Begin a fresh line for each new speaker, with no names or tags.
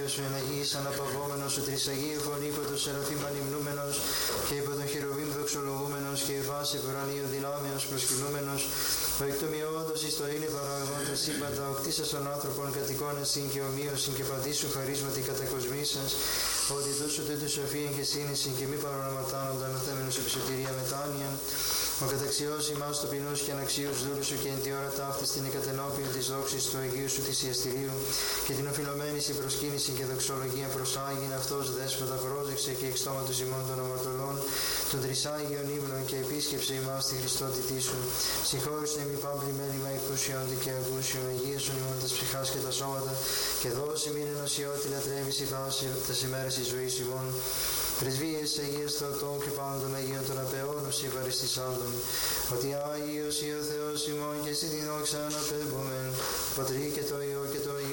Κύριος ο εν Αγίης αναπαυόμενος, ο τρισαγίου φωνή υπό το Σεραφείμ ανυμνούμενος και υπό τον Χερουβίμ δοξολογούμενος και βάση ουρανίου δυνάμεως προσκυνούμενος, ο εκτομιώντος εις το είναι παραγωγών τα σύμπαντα, ο κτίσας των άνθρωπων κατοικών ασύν και ομοίωσιν και παντήσου χαρίσματι κατακοσμήσας, ότι τόσο τούτου σοφίαν και σύνησιν και μη παρονοματάνοντα αναθέμενος επισωτηρία μετάνοια, ο καταξιός ημάς ταπεινούς και αναξίους δούλους σου και εν τη ώρα ταύτης την εκατενόπιον της δόξης του Αγίου σου θυσιαστηρίου και την οφειλωμένη σε προσκύνηση και δοξολογία προσάγειν αυτός δέσποτα πρόσεξε και εξ στόματος ημών των αμαρτωλών των τρισάγιων ύμνων και επίσκεψε ημάς τη Χριστότητή σου. Συγχώρησον ημί πάμπλη μέλημα εκούσιοντι και ακούσιον αγίασον ημών τας ψυχάς και τα σώματα και δώσει μην ενωσιώτη λατρεύεις η φάση τας ημέρας της ζωής ημών. Πρεσβείες Αγίας Θεοτών και πάντων των Αγίων των Απεών ουσί παριστησάντων, ότι Άγιος ή ο Θεός ημών και εσύ την δόξα αναπέμπομεν, Πατρί και το Υιό και το Αγίο